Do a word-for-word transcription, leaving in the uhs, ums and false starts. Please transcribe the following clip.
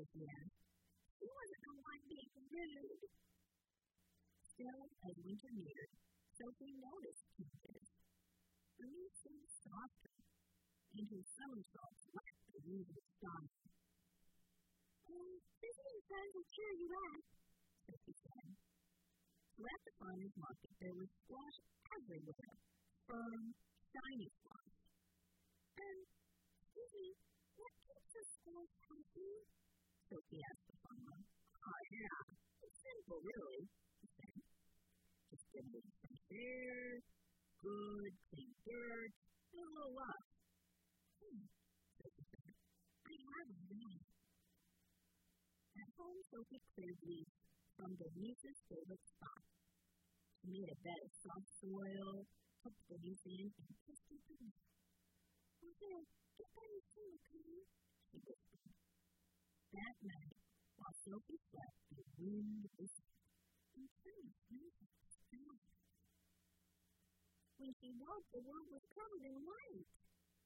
Sophie asked. She wasn't the one being rude. Still, as winter neared, Sophie noticed changes. Her knees seemed softer, and her somersaults lacked the usual style. Oh, visiting friends will cheer you up, Sophie said. So at the farmer's market there was squash everywhere, firm, shiny squash. Um, excuse me, what keeps the squash healthy? Sophie asked the farmer. Oh, yeah, it's simple, really, he said. Just give it some air, good, clean dirt, and a little love. Hmm, Sophie said. I have a ready. At home, Sophie cleared leaves from Denise's favorite spot. She made a bed of soft soil, took the leaves in, and kissed her goodnight. Oh, there, get better soon, okay? She whispered. That night, while Sophie slept, the wind whistled, and tiny snowflakes fell. When she woke, the world was covered in light.